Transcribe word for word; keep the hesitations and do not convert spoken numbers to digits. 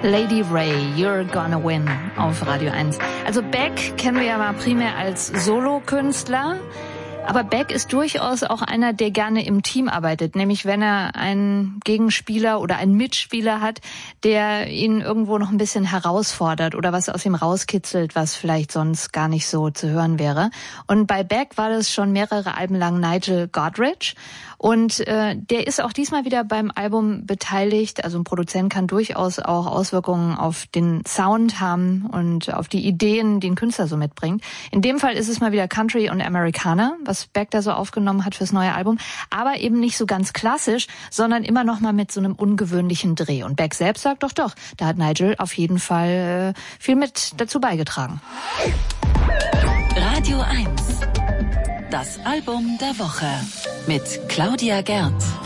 Lady Ray, You're Gonna Win auf Radio eins. Also Beck kennen wir ja mal primär als Solokünstler. Aber Beck ist durchaus auch einer, der gerne im Team arbeitet, nämlich wenn er einen Gegenspieler oder einen Mitspieler hat, der ihn irgendwo noch ein bisschen herausfordert oder was aus ihm rauskitzelt, was vielleicht sonst gar nicht so zu hören wäre. Und bei Beck war das schon mehrere Alben lang Nigel Godrich. Und äh, der ist auch diesmal wieder beim Album beteiligt. Also ein Produzent kann durchaus auch Auswirkungen auf den Sound haben und auf die Ideen, die ein Künstler so mitbringt. In dem Fall ist es mal wieder Country und Americana, was Beck da so aufgenommen hat fürs neue Album. Aber eben nicht so ganz klassisch, sondern immer noch mal mit so einem ungewöhnlichen Dreh. Und Beck selbst sagt doch, doch, da hat Nigel auf jeden Fall äh, viel mit dazu beigetragen. Radio eins. Das Album der Woche mit Claudia Gerth.